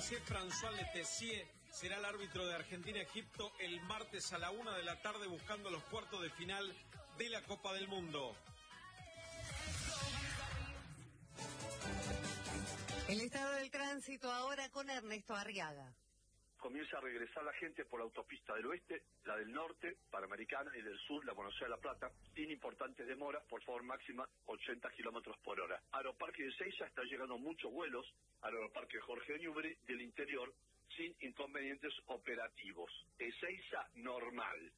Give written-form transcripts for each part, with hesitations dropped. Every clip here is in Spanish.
francés François Letessier será el árbitro de Argentina-Egipto el martes a la 1 de la tarde buscando los cuartos de final de la Copa del Mundo. El estado del tránsito ahora con Ernesto Arriaga. Comienza a regresar la gente por la autopista del oeste, la del norte, Panamericana, y del sur, la Buenos Aires-La Plata, sin importantes demoras, por favor máxima 80 kilómetros por hora. Aeroparque de Ezeiza está llegando muchos vuelos, al Aeroparque Jorge Newbery del interior, sin inconvenientes operativos. Ezeiza normal.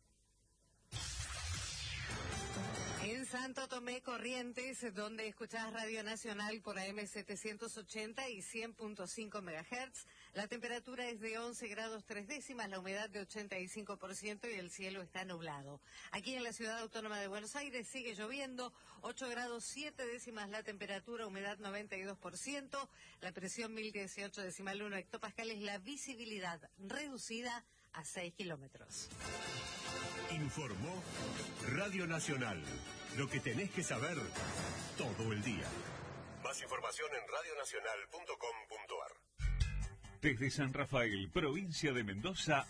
En Santo Tomé, Corrientes, donde escuchás Radio Nacional por AM 780 y 100.5 MHz, la temperatura es de 11 grados 3 décimas, la humedad de 85% y el cielo está nublado. Aquí en la Ciudad Autónoma de Buenos Aires sigue lloviendo, 8 grados 7 décimas la temperatura, humedad 92%, la presión 1018,1 hectopascales, la visibilidad reducida a 6 kilómetros. Informó Radio Nacional. Lo que tenés que saber todo el día. Más información en radionacional.com.ar. Desde San Rafael, provincia de Mendoza,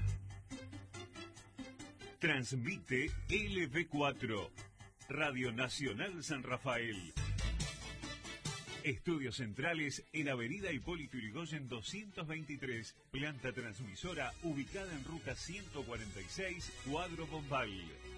transmite LV4, Radio Nacional San Rafael. Estudios centrales en Avenida Hipólito Yrigoyen 223, planta transmisora ubicada en ruta 146, Cuadro Bombal.